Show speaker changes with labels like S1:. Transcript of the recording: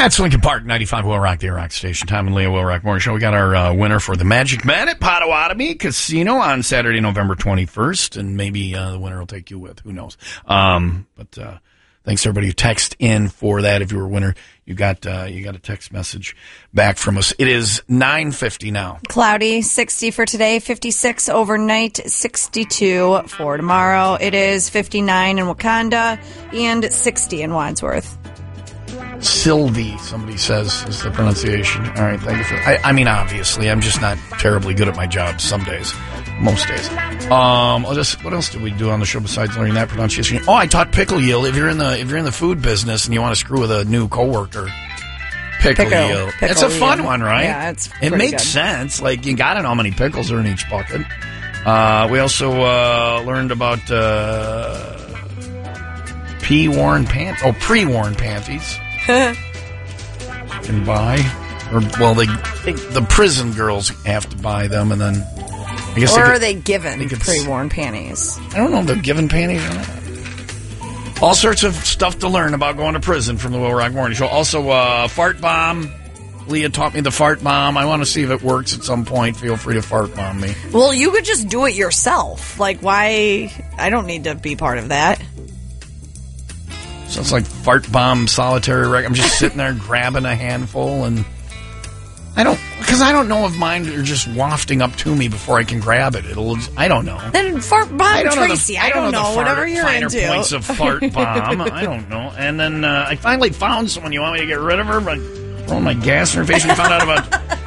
S1: That's Lincoln Park, 95 Will Rock, the Rock Station. Tom and Leah Will Rock Morning Show. We got our winner for the Magic Man at Potawatomi Casino on Saturday, November 21st, and maybe the winner will take you with. Who knows? But thanks to everybody who texted in for that. If you were a winner, you got a text message back from us. It is 9:50 now.
S2: Cloudy, 60 for today, 56 overnight, 62 for tomorrow. It is 59 in Wakanda and 60 in Wadsworth.
S1: Sylvie, somebody says, is the pronunciation. All right, thank you for I mean, obviously, I'm just not terribly good at my job some days. Most days. What else did we do on the show besides learning that pronunciation? Oh, I taught pickle yield. If you're in the food business and you want to screw with a new coworker, pickle yield. It's a fun one, right?
S2: Yeah,
S1: it makes sense. Like, you got to know how many pickles are in each bucket. We also learned about pre-worn panties. You can buy, the prison girls have to buy them, and then I guess
S2: are they given pre-worn panties?
S1: I don't know if they're given panties or not. All sorts of stuff to learn about going to prison from the Will Rock Morning Show. Also, fart bomb. Leah taught me the fart bomb. I want to see if it works at some point. Feel free to fart bomb me.
S2: Well, you could just do it yourself. Like, why? I don't need to be part of that.
S1: So it's like fart bomb solitary record. I'm just sitting there grabbing a handful, and I don't know if mine are just wafting up to me before I can grab it. I don't know.
S2: Then fart bomb Tracy. I don't know. Whatever you're
S1: finer
S2: into.
S1: Points of fart bomb. I don't know. And then I finally found someone. You want me to get rid of her by throwing my gas in her face? We found out about